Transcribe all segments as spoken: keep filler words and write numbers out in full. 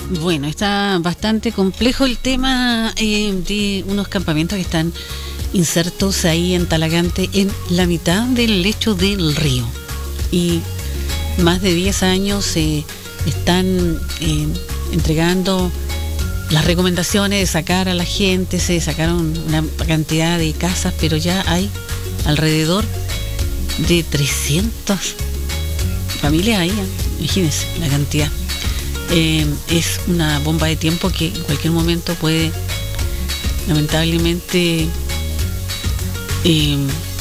Bueno, está bastante complejo el tema eh, de unos campamentos que están insertos ahí en Talagante, en la mitad del lecho del río. Y más de diez años se eh, están eh, entregando las recomendaciones de sacar a la gente. Se sacaron una cantidad de casas, pero ya hay alrededor de trescientas familias ahí, imagínense la cantidad. Eh, es una bomba de tiempo que en cualquier momento puede, lamentablemente, eh,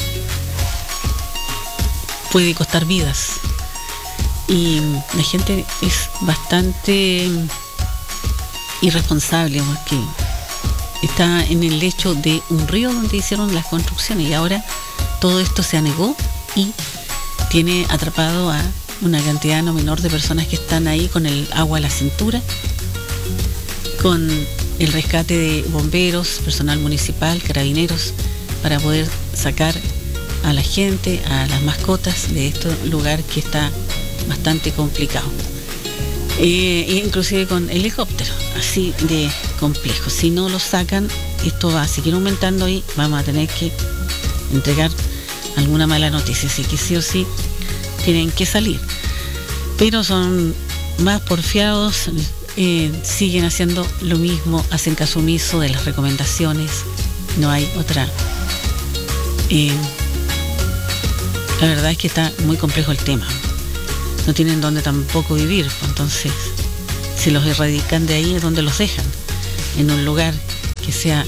puede costar vidas. Y la gente es bastante irresponsable porque está en el lecho de un río donde hicieron las construcciones, y ahora todo esto se anegó y tiene atrapado a una cantidad no menor de personas que están ahí con el agua a la cintura, con el rescate de bomberos, personal municipal, carabineros, para poder sacar a la gente, a las mascotas de este lugar que está bastante complicado. Eh, inclusive con helicóptero, así de complejo. Si no lo sacan, esto va a seguir aumentando y vamos a tener que entregar alguna mala noticia, así que sí o sí tienen que salir. Pero son más porfiados, eh, siguen haciendo lo mismo, hacen caso omiso de las recomendaciones. No hay otra. Eh, la verdad es que está muy complejo el tema. No tienen dónde tampoco vivir, entonces si los erradican de ahí, ¿es donde los dejan? En un lugar que sea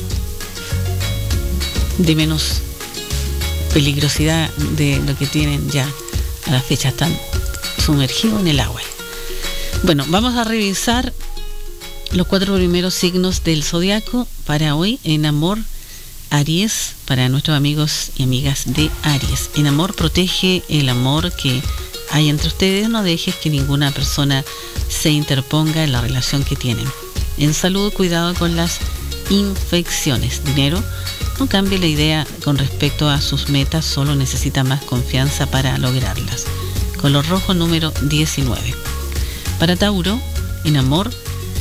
de menos peligrosidad de lo que tienen ya a la fecha. Están sumergidos en el agua. Bueno, vamos a revisar los cuatro primeros signos del zodiaco para hoy. En amor, Aries, para nuestros amigos y amigas de Aries. En amor, protege el amor que hay entre ustedes. No dejes que ninguna persona se interponga en la relación que tienen. En salud, cuidado con las infecciones. Dinero, no cambie la idea con respecto a sus metas, solo necesita más confianza para lograrlas. Color rojo, número diecinueve. Para Tauro, en amor,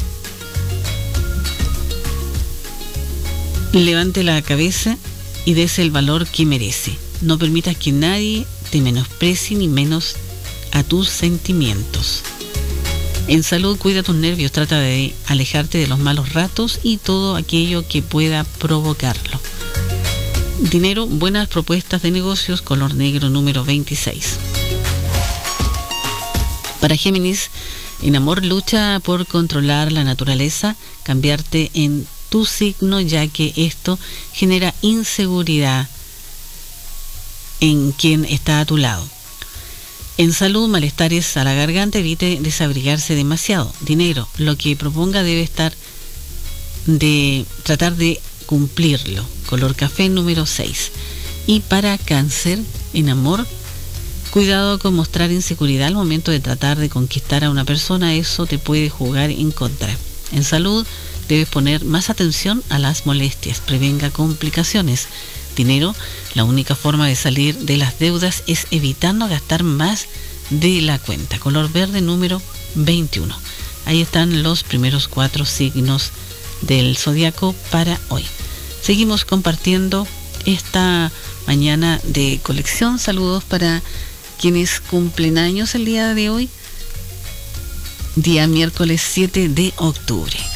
levante la cabeza y dese el valor que merece. No permitas que nadie te menosprecie, ni menos a tus sentimientos. En salud, cuida tus nervios, trata de alejarte de los malos ratos y todo aquello que pueda provocarlo. Dinero, buenas propuestas de negocios, color negro, número veintiséis. Para Géminis, en amor, lucha por controlar la naturaleza, cambiarte en tu signo, ya que esto genera inseguridad en quien está a tu lado. En salud, malestares a la garganta, evite desabrigarse demasiado. Dinero, lo que proponga debe estar de tratar de cumplirlo. Color café, número seis. Y para Cáncer, en amor, cuidado con mostrar inseguridad al momento de tratar de conquistar a una persona, eso te puede jugar en contra. En salud, debes poner más atención a las molestias, prevenga complicaciones. Dinero, la única forma de salir de las deudas es evitando gastar más de la cuenta. Color verde, número veintiuno. Ahí están los primeros cuatro signos del zodiaco para hoy. Seguimos compartiendo esta mañana de colección. Saludos para quienes cumplen años el día de hoy, día miércoles siete de octubre.